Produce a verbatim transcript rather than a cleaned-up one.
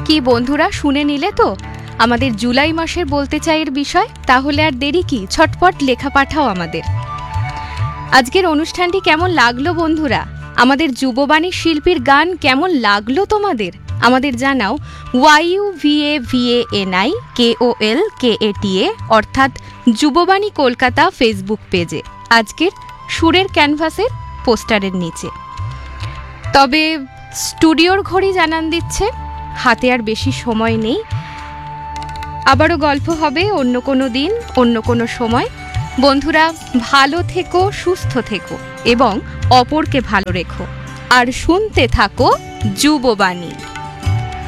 কি বন্ধুরা, শুনে নিলে তো আমাদের জুলাই মাসের বলতে চাইয়ের বিষয়? তাহলে আর দেরি কি, ছটপট লেখা পাঠাও আমাদের। আজকের অনুষ্ঠানটি কেমন লাগলো বন্ধুরা? আমাদের যুববাণী শিল্পীর গান কেমন লাগলো তোমাদের? আমাদের জানাও ওয়াইউ ভিএ ভিএ এনআই কে ও এল কে এ টি এ অর্থাৎ যুববাণী কলকাতা ফেসবুক পেজে আজকের সুরের ক্যানভাসের পোস্টারের নিচে। তবে স্টুডিওর ঘড়ি জানান দিচ্ছে হাতে আর বেশি সময় নেই। আবারও গল্প হবে অন্য কোনো দিন, অন্য কোনো সময়। বন্ধুরা, ভালো থেকো, সুস্থ থেকো এবং অপরকে ভালো রেখো আর শুনতে থাকো যুববাণী।